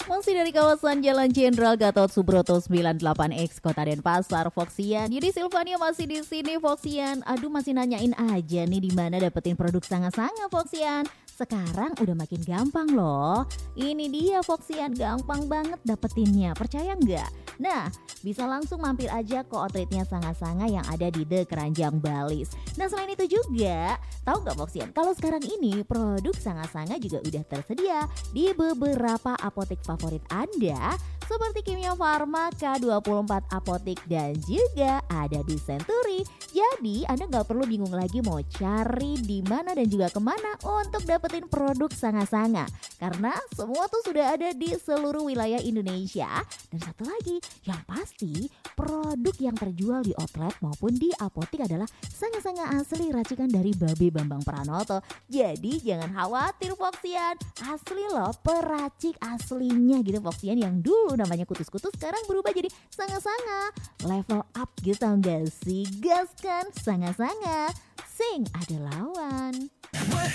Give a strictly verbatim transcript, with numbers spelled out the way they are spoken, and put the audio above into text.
Masih dari kawasan Jalan Jenderal Gatot Subroto sembilan puluh delapan X Kota Denpasar, Foxian. Yudi Silvania masih di sini, Foxian. Aduh, masih nanyain aja nih di mana dapetin produk Sanga-Sanga, Foxian. Sekarang udah makin gampang loh. Ini dia Foxian, gampang banget dapetinnya. Percaya nggak? Nah, bisa langsung mampir aja ke outletnya Sanga-Sanga yang ada di The Keranjang Balis. Nah, selain itu juga, tahu nggak Foxian? Kalau sekarang ini produk Sanga-Sanga juga udah tersedia di beberapa apotek favorit Anda seperti Kimia Farma, K dua puluh empat Apotek, dan juga ada di Century. Jadi Anda nggak perlu bingung lagi mau cari di mana dan juga kemana untuk dapetin produk Sanga-Sanga. Karena semua tuh sudah ada di seluruh wilayah Indonesia. Dan satu lagi, yang pasti produk yang terjual di outlet maupun di apotek adalah Sanga-Sanga asli racikan dari Babe Bambang Pranoto. Jadi jangan khawatir Foxian, asli loh, peracik aslinya gitu Foxian, yang dulu namanya kutus-kutus sekarang berubah jadi Sanga-Sanga. Level up gitu gak sih? Gas kan Sanga-Sanga, sing ada lawan.